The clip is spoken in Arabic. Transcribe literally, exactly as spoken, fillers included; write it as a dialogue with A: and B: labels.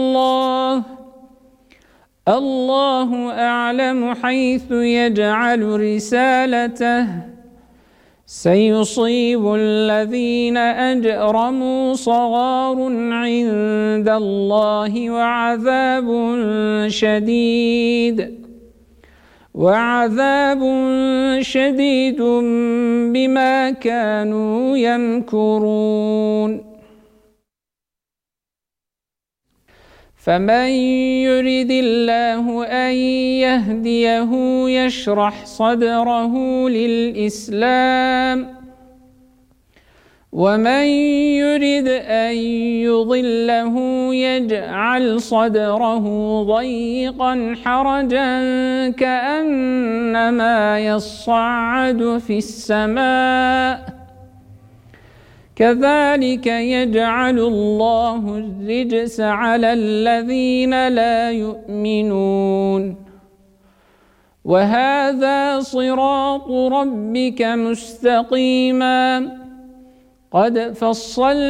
A: الله الله أعلم حيث يجعل رسالته سيصيب الذين أجرموا صغار عند الله وعذاب شديد وعذاب شديد بما كانوا يمكرون فمن يرد الله أن يهديه يشرح صدره للإسلام ومن يرد أن يضله يجعل صدره ضيقا حرجا كأنما يصعد في السماء كذلك يجعل الله الرجس على الذين لا يؤمنون وهذا صراط ربك مستقيما قد فصلنا